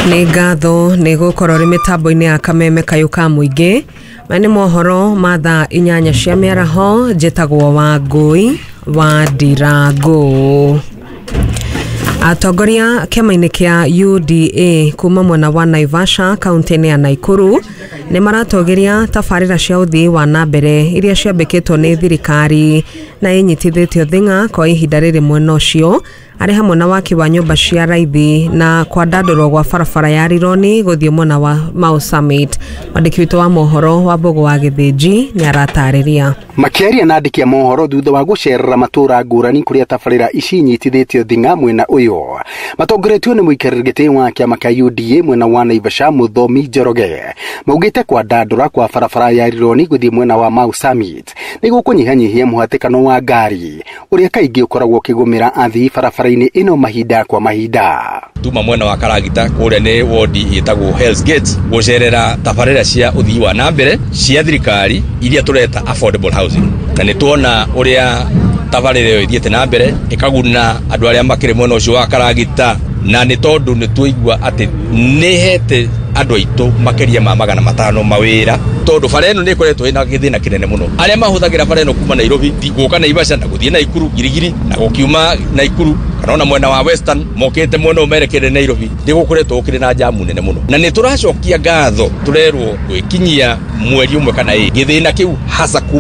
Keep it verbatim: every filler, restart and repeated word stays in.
Nĩ ngatho nĩ gũkorwo rĩ mĩtambo-inĩ ya kameme kayũ ka mũingĩ. Maya nĩ mohoro ma thaa inyanya cia mĩaraho. Njĩtagwo Wangũi wa Ndirangũ. Atongoria kĩama-inĩ kĩa U D A kuma mwena wa Naivasha kaunti-inĩ ya Naikuru nĩ maratogeria tabarĩra cia ũthii wa nambere iria ciambĩkĩtwo nĩ thirikari na inyitithĩtio thing'a kwa ihinda rĩrĩ mwena ũcio, arĩ hamwe na waki wa nyũmba cia raithi na kwandandũrwo gwa barabara ya Rironi gũthiĩ mwena wa Mau Summit. Mwandĩki witũ wa mohoro wa Mbogo wa Gĩthĩnji nĩ aratarĩria. Makĩaria na andĩki a mohoro thutha wa gũcerera matũra ngũrani kũrĩa tabarĩra ici inyitithĩtio thing'a mwena ũyũ, matongoretio nĩ mũikarĩri gĩtĩ wa kĩama kĩa U D A mwena wa Naivasha Mũthomi Njoroge maugĩte kwandandũra kwa barabara ya Rironi gũthiĩ mwena wa Mau Summit nĩ gũkũnyihanyihia mũhatĩkano wa ngari ũrĩa kaingĩ ũkoragwo ũkĩgũmĩra athii barabara-inĩ ĩno mahinda kwa mahinda. Tuma mwena wa Karagita kũrĩa nĩ wodi ĩtagwo Hells Gate gũcerera tabarĩra cia ũthii wa nambere cia thirikari iria tũreta affordable housing, na nĩ tuona ũrĩa tabarĩra ĩyo ĩthiĩte na mbere ĩkaguna andũ arĩa makĩrĩ mwena ũcio wa Karagita, na nĩ tondũ nĩ tuigua atĩ nĩ hete andũ aitũ makĩria ma magana matano mawĩra, tondũ bara ĩno nĩ ĩkoretwo ĩna gĩthĩna kĩnene mũno. Arĩa mahũthagĩra bara ĩno kuma Nairobi gũka Naivasha na gũthiĩ Naikuru Girigiri na gũkiuma Naikuru kana ona mwena wa Western mokĩte mwena ũmerekeire Nairobi, nĩ gũkoretwo gũkĩrĩ na jamu nene mũno, na nĩ tũracokia ngatho tũrerwo gwĩkinyia mweri ũmwe kana ĩ gĩthĩna kĩu hasa